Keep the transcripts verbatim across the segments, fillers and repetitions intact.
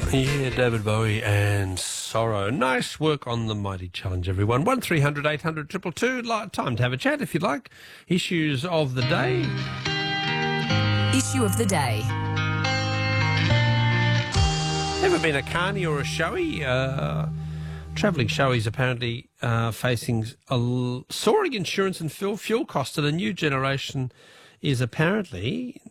Yeah, David Bowie and Sorrow. Nice work on the Mighty Challenge, everyone. one three hundred eight hundred two two two. Time to have a chat if you'd like. Issues of the day. Issue of the day. Ever been a carny or a showy? Uh, travelling showies apparently uh, facing a l- soaring insurance and fuel, fuel costs, and a new generation is apparently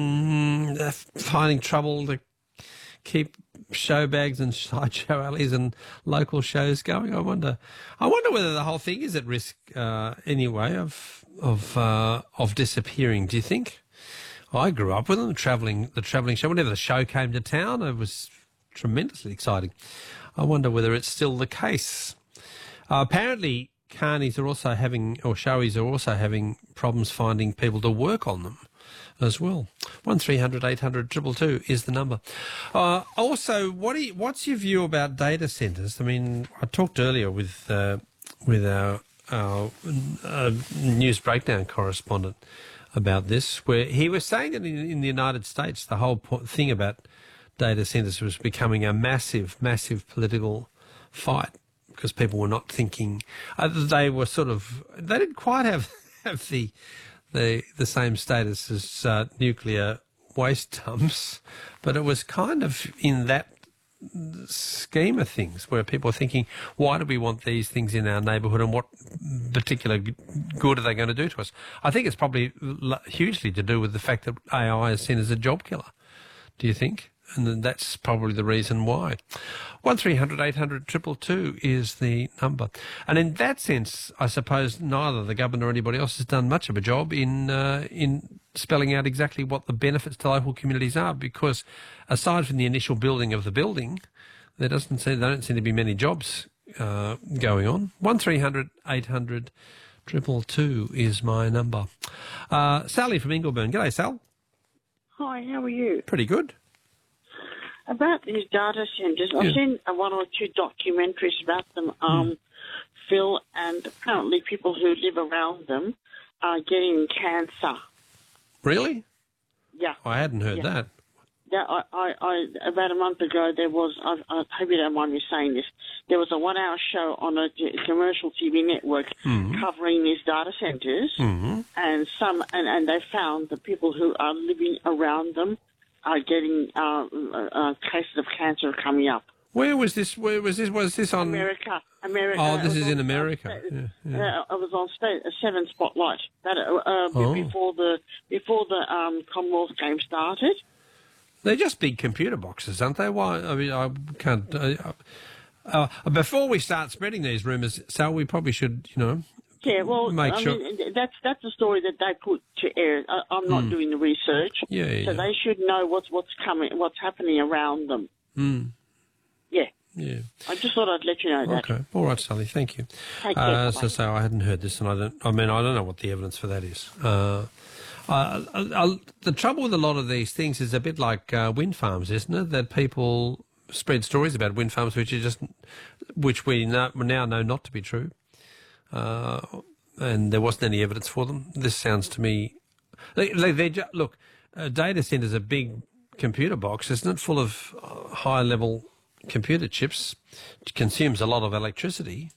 mm, finding trouble to keep show bags and sideshow alleys and local shows going. I wonder, I wonder whether the whole thing is at risk uh, anyway of of uh, of disappearing. Do you think? I grew up with them travelling the travelling show. Whenever the show came to town, it was tremendously exciting. I wonder whether it's still the case. Uh, apparently, carnies are also having, or showies are also having problems finding people to work on them as well. one three hundred eight hundred two two two is the number. Uh, also, what do you, what's your view about data centres? I mean, I talked earlier with uh, with our, our uh, news breakdown correspondent about this, where he was saying that in, in the United States, the whole po- thing about data centres was becoming a massive, massive political fight because people were not thinking, uh, they were sort of, they didn't quite have, have the the the same status as uh, nuclear waste dumps, but it was kind of in that scheme of things where people are thinking, why do we want these things in our neighbourhood and what particular good are they going to do to us? I think it's probably hugely to do with the fact that A I is seen as a job killer. Do you think? And then that's probably the reason why. one three hundred eight hundred two two two is the number. And in that sense, I suppose neither the government or anybody else has done much of a job in uh, in spelling out exactly what the benefits to local communities are, because aside from the initial building of the building, there doesn't seem, there don't seem to be many jobs uh, going on. one three hundred eight hundred two two two is my number. Uh, Sally from Ingleburn. G'day, Sal. Hi, how are you? Pretty good. About these data centres, I've Yeah. seen uh, one or two documentaries about them, um, Mm. Phil, and apparently people who live around them are getting cancer. Really? Yeah. I hadn't heard Yeah. that. Yeah, I, I, I, about a month ago, there was, I, I hope you don't mind me saying this, there was a one-hour show on a t- commercial T V network Mhm. covering these data centres, Mhm. and some, and, and they found the people who are living around them are getting uh, uh, uh, cases of cancer coming up. Where was this? Where was this? Was this on? America, America. Oh, It this was is on- in America. uh, Yeah, yeah. Uh, I was on state, uh, Seven Spotlight. That uh, uh, be- Oh. before the before the um, Commonwealth Games started. They're just big computer boxes, aren't they? Why? I mean, I can't. Uh, uh, before we start spreading these rumours, Sal, we probably should, you know. Yeah, well, Make I sure- mean, th- that's that's the story that they put to air. I, I'm not doing the research, Yeah, yeah, so yeah. they should know what's what's coming, what's happening around them. Mm, Yeah, yeah. I just thought I'd let you know that. Okay. All right, Sally. Thank you. Take care, Uh, bye-bye. so, so I hadn't heard this, and I don't. I mean, I don't know what the evidence for that is. Uh, uh, uh, uh, the trouble with a lot of these things is a bit like uh, wind farms, isn't it? That people spread stories about wind farms which are just, which we know, now know not to be true. Uh, and there wasn't any evidence for them. This sounds to me, they, they, they ju- look, a data centre is a big computer box, isn't it, full of uh, high-level computer chips. It consumes a lot of electricity.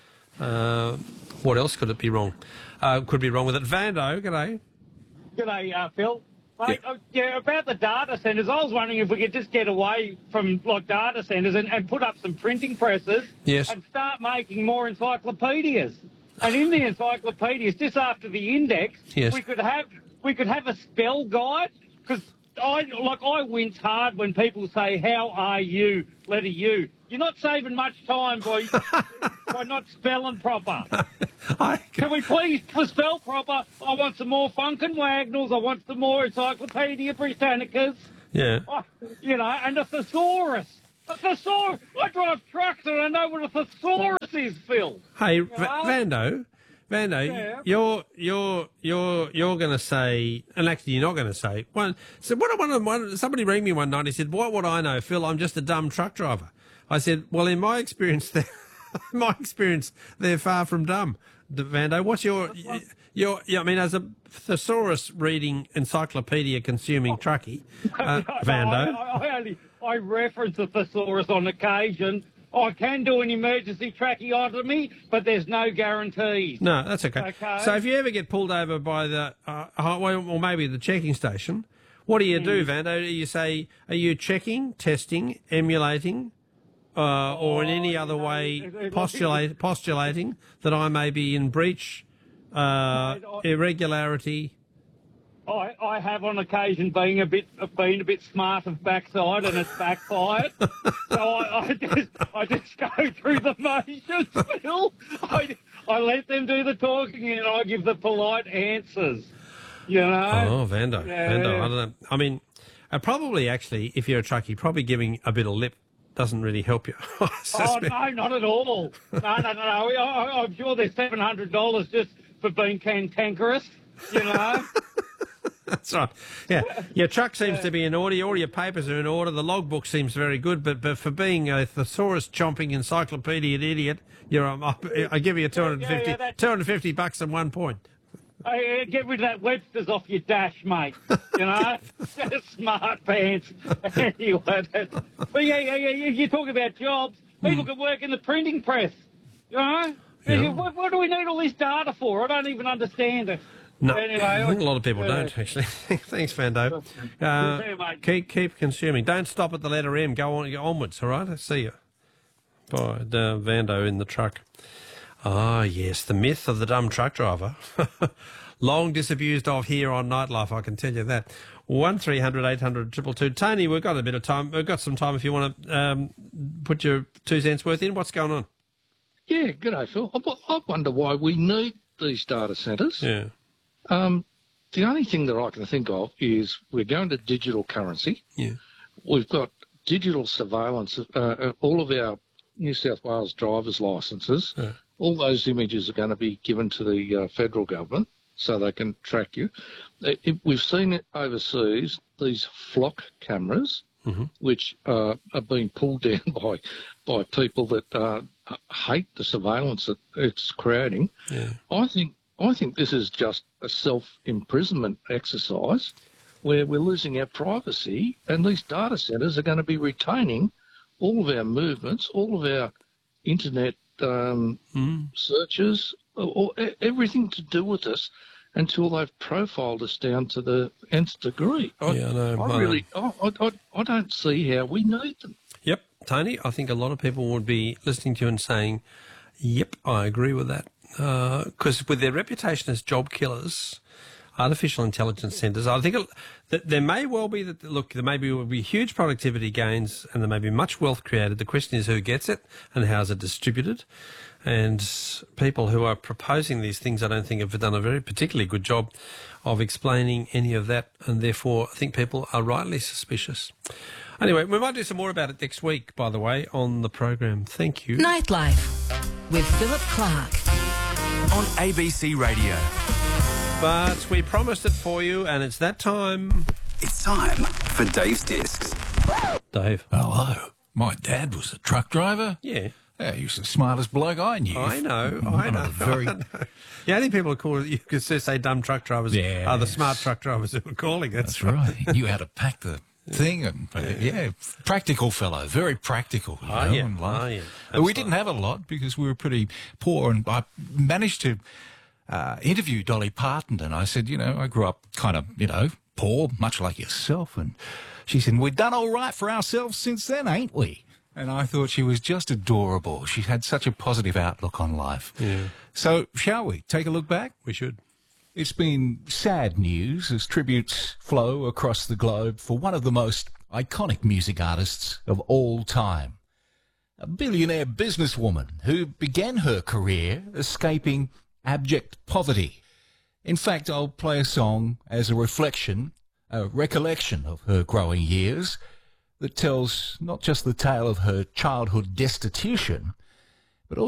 Uh, what else could it be wrong? Uh, could be wrong with it. Vando, g'day. G'day, uh, Phil. Mate, Yeah. uh, yeah, about the data centres, I was wondering if we could just get away from like data centres and, and put up some printing presses Yes. and start making more encyclopedias. And in the encyclopedias, just after the index, Yes. we could have we could have a spell guide, because I like I wince hard when people say "How are you?" letter U. You're not saving much time by by not spelling proper. I, Can we please spell proper? I want some more Funkin' Wagnalls. I want some more Encyclopedia Britannicas. yeah. Oh, you know, and a thesaurus. A thesaurus. I drive trucks and I know what a thesaurus is, Phil. Hey, V- know? Vando, Vando, Yeah. you're you're you're you're going to say, and actually you're not going to say. One, so what? One, one, somebody rang me one night. He said, "What would I know, Phil? I'm just a dumb truck driver." I said, "Well, in my experience, there, my experience, they're far from dumb. D- Vando, what's your, your, your, I mean, as a thesaurus reading, encyclopedia consuming truckie, uh, Vando. I, I, I only I reference a thesaurus on occasion. I can do an emergency tracheotomy, but there's no guarantees. No, that's okay. Okay. So if you ever get pulled over by the uh, highway or maybe the checking station, what do you do, Vando? Do you say, are you checking, testing, emulating, uh, or in any other way postulate, postulating that I may be in breach, uh, irregularity? I, I have on occasion been a bit been a bit smart of backside and it's backfired. So I, I just I just go through the motions, Phil. I, I let them do the talking and I give the polite answers. You know? Oh, Vando, Yeah. Vando, I don't know. I mean, uh, probably actually, if you're a truckie, probably giving a bit of lip doesn't really help you. I Oh suspect. no, not at all. No, no, no, no. I, I'm sure there's seven hundred dollars just for being cantankerous. You know? That's right. Yeah, your truck seems to be in order. All your papers are in order. The logbook seems very good, but but for being a thesaurus chomping encyclopedia idiot, you're um, I, I give you two hundred fifty, Yeah, yeah, that- two hundred fifty bucks and one point. Hey, get rid of that Webster's off your dash, mate. You know, smart pants. Anyway, that's, but yeah, yeah, yeah. You talk about jobs. People can work in the printing press. You know, Yeah. what, what do we need all this data for? I don't even understand it. No, Anyway, I think a I- lot of people yeah. don't actually. Thanks, Vando. Yeah, Uh, mate. keep keep consuming. Don't stop at the letter M. Go on, go onwards. All right. I see you. By uh, Vando in the truck. Ah, yes, the myth of the dumb truck driver. Long disabused of here on Nightlife, I can tell you that. One three hundred eight hundred two two two. Tony, we've got a bit of time. We've got some time if you want to um, put your two cents worth in. What's going on? Yeah, g'day, Phil. I, I wonder why we need these data centres. Yeah. Um, the only thing that I can think of is we're going to digital currency. Yeah. We've got digital surveillance. Uh, uh, all of our New South Wales drivers' licences, Yeah. all those images are going to be given to the uh, federal government so they can track you. Uh, if we've seen it overseas, these flock cameras, Mm-hmm. which uh, are being pulled down by by people that uh, hate the surveillance that it's creating. Yeah. I think I think this is just a self-imprisonment exercise where we're losing our privacy, and these data centres are going to be retaining all of our movements, all of our internet um, Mm. searches, or, or e- everything to do with us until they've profiled us down to the nth degree. I, Yeah, I know, I I really, I, I, I- I don't see how we need them. Yep, Tony, I think a lot of people would be listening to you and saying, yep, I agree with that. Because with their reputation as job killers, artificial intelligence centres, I think it, that there may well be that, look, there may be, will be huge productivity gains and there may be much wealth created. The question is who gets it and how is it distributed. And people who are proposing these things, I don't think have done a very particularly good job of explaining any of that, and therefore I think people are rightly suspicious. Anyway, we might do some more about it next week, by the way, on the program. Thank you. Nightlife with Philip Clark. On A B C Radio. But we promised it for you, and it's that time. It's time for Dave's Discs. Dave. Hello. My dad was a truck driver. Yeah. Yeah, he was the smartest bloke I knew. I know, I One know. of the very I know. The only people who call it, you could say dumb truck drivers are the Yes. smart truck drivers who are calling it. That's right. He knew how to pack the thing, and uh, yeah, practical fellow, very practical. you Oh, know, yeah. in life. Oh, yeah. But we didn't have a lot because we were pretty poor, and I managed to uh, interview Dolly Parton, and I said, you know, I grew up kind of, you know, poor, much like yourself, and she said, we've done all right for ourselves since then, ain't we? And I thought she was just adorable. She had such a positive outlook on life. Yeah. So, shall we take a look back? We should. It's been sad news as tributes flow across the globe for one of the most iconic music artists of all time. A billionaire businesswoman who began her career escaping abject poverty. In fact, I'll play a song as a reflection, a recollection of her growing years that tells not just the tale of her childhood destitution,